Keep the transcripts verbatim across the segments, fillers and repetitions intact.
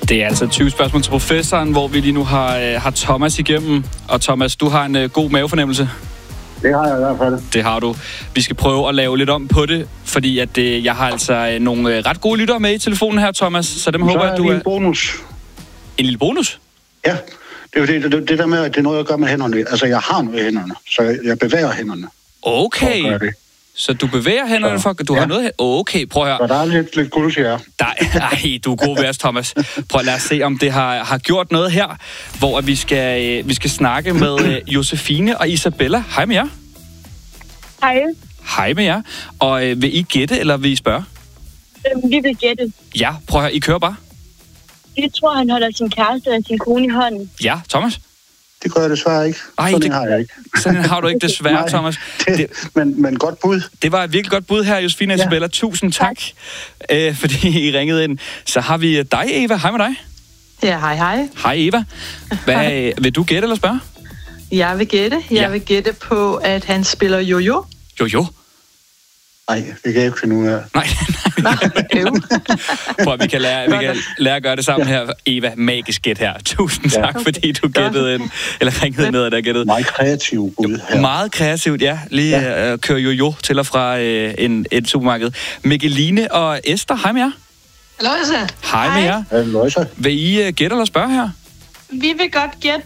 Det er altså tyve spørgsmål til professoren, hvor vi lige nu har, øh, har Thomas igennem. Og Thomas, du har en øh, god mavefornemmelse. Det har jeg i hvert fald. Det har du. Vi skal prøve at lave lidt om på det, fordi at, øh, jeg har altså øh, nogle øh, ret gode lyttere med i telefonen her, Thomas. Så dem så håber jeg, at du er... en bonus. En lille bonus? Ja, det er det, det, det der med, at det er noget, jeg gør med hænderne. Altså, jeg har noget i hænderne, så jeg, jeg bevæger hænderne. Okay. Så du bevæger hænderne for... Du ja. har noget... Okay, prøv at høre. Så der er lidt, lidt guld til jer. Nej, du er god ved os, Thomas. Prøv at lad os se, om det har, har gjort noget her, hvor vi skal, øh, vi skal snakke med øh, Josefine og Isabella. Hej med jer. Hej. Hej med jer. Og øh, vil I gætte, eller vil I spørge? Øhm, vi vil gætte. Ja, prøv at høre. I kører bare. Jeg tror, han holder sin kæreste og sin kone i hånden. Ja, Thomas? Det gør jeg desværre ikke. Ej, sådan det, har jeg ikke. Sådan har du ikke desværre, Nej, Thomas. Det, det, men, men godt bud. Det var et virkelig godt bud her, Josefine og ja. Isabella. Tusind tak, øh, fordi I ringede ind. Så har vi dig, Eva. Hej med dig. Ja, hej hej. Hej, Eva. Hvad, vil du gætte eller spørge? Jeg vil gætte. Jeg ja. vil gætte på, at han spiller jojo. Jojo? Nej, det kan jeg ikke finde ud af. Nej, nej. Prøv at vi kan lære, vi kan lære at gøre det sammen her. Eva, magisk gæt her. Tusind tak, ja. fordi du gættede ind, eller ringede ned, der gættede. Meget kreativ bud her. Meget kreativt, ja. Lige ja. Uh, køre jojo til og fra uh, en, et supermarked. Mikkeline og Esther, hej med jer. Halløjsa. Hej, hej med jer. Halløjsa. Vil I uh, gætte eller spørge her? Vi vil godt gætte.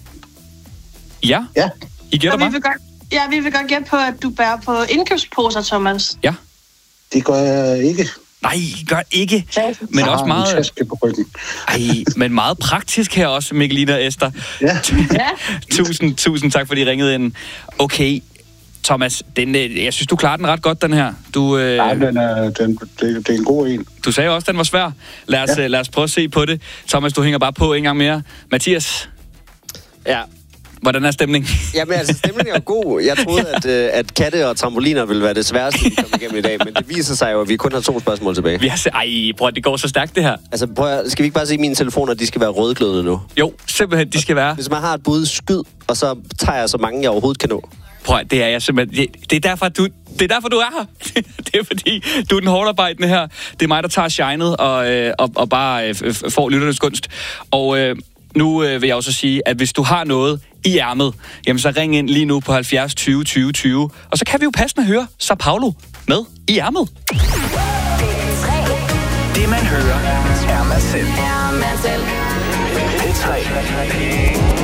Ja? Ja. I gætter bare? Vi vil godt, ja, vi vil godt gætte på, at du bærer på indkøbsposer, Thomas. Ja. Det gør jeg ikke. Nej, gør ikke. Men også meget... en taske på ryggen. Ej, men meget praktisk her også, Mikkeline og Esther. Ja. tusind, tusind tak, fordi I ringede ind. Okay, Thomas, den, jeg synes, du klarer den ret godt, den her. Du, øh... Nej, den er, den, det, det er en god en. Du sagde også, den var svær. Lad os, ja. lad os prøve at se på det. Thomas, du hænger bare på en gang mere. Mathias? Ja. Hvordan er stemningen? Jamen altså, stemningen er god. Jeg troede, at, øh, at katte og trampoliner ville være det sværeste, vi kom igennem i dag, men det viser sig jo, at vi kun har to spørgsmål tilbage. Vi har se- Ej, prøv det går så stærkt, det her. Altså, prøv at, skal vi ikke bare se mine telefoner, de skal være rødglødende nu? Jo, simpelthen, de skal være. Hvis man har et bud, skyd, og så tager jeg så mange, jeg overhovedet kan nå. Prøv at, det er jeg simpelthen... Det, det, er derfor, du, det er derfor, du er her. Det er fordi, du er den hårdarbejdende her. Det er mig, der tager shinet og, øh, og, og bare øh, får lytternes gunst. Og øh, nu øh, vil jeg også sige, at hvis du har noget i ærmet, jamen så ring ind lige nu på halvfjerds tyve tyve tyve. Og så kan vi jo passende høre Sao Paulo med i ærmet. Det man hører er man selv. P tre.